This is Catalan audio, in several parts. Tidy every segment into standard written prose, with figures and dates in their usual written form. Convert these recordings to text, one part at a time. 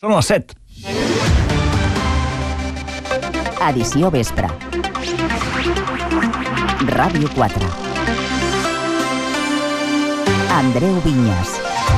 Són les 7. Edició vespre. Ràdio 4. Andreu Vinyes.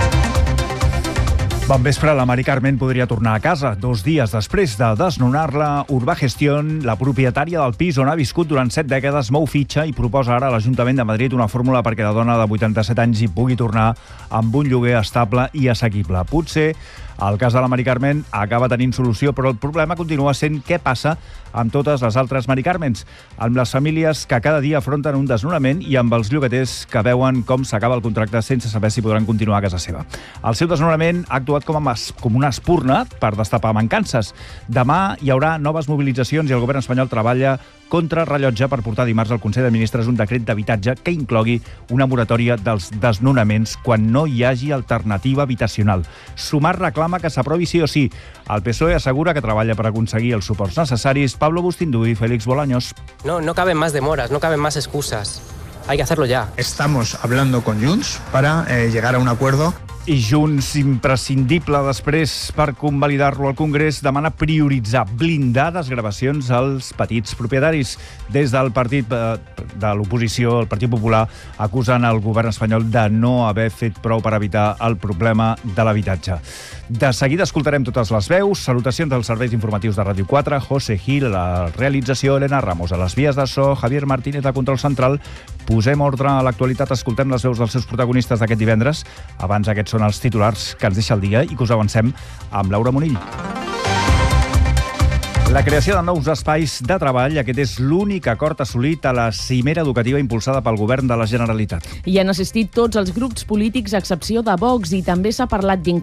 Bon vespre, la Mari Carmen podria tornar a casa. 2 dies després de desnonar-la, Urbagestión, la propietària del pis on ha viscut durant 7 dècades, mou fitxa i proposa ara a l'Ajuntament de Madrid una fórmula perquè la dona de 87 anys hi pugui tornar amb un lloguer estable i assequible. Potser el cas de la Mari Carmen acaba tenint solució, però el problema continua sent què passa amb totes les altres Mari Carmens, amb les famílies que cada dia afronten un desnonament i amb els llogaters que veuen com s'acaba el contracte sense saber si podran continuar a casa seva. El seu desnonament ha actuat com una espurna per destapar mancances. Demà hi haurà noves mobilitzacions i el govern espanyol treballa contra rellotge per portar dimarts al Consell de Ministres un decret d'habitatge que inclogui una moratòria dels desnonaments quan no hi hagi alternativa habitacional. Sumar reclama que s'aprovi sí o sí. El PSOE assegura que treballa per aconseguir els suports necessaris. Pablo Bustindu y Félix Bolaños. No caben más demoras, no caben más excusas. Hay que hacerlo ya. Estamos hablando con Junts para llegar a un acuerdo. I Junts, imprescindible després per convalidar-lo al Congrés, demana prioritzar, blindar desgravacions als petits propietaris. Des del partit de l'oposició, el Partit Popular, acusen el govern espanyol de no haver fet prou per evitar el problema de l'habitatge. De seguida escoltarem totes les veus. Salutacions dels serveis informatius de Ràdio 4, José Gil, la realització, Elena Ramos, a les vies de so, Javier Martínez, a control central. Posem ordre a l'actualitat, escoltem les veus dels seus protagonistes d'aquest divendres. Abans aquests són els titulars que ens deixa el dia i que us avancem amb Laura Monill. La creació de nous espais de treball, aquest és l'únic acord assolit a la cimera educativa impulsada pel govern de la Generalitat. Hi han assistit tots els grups polítics a excepció de Vox i també s'ha parlat d'incloure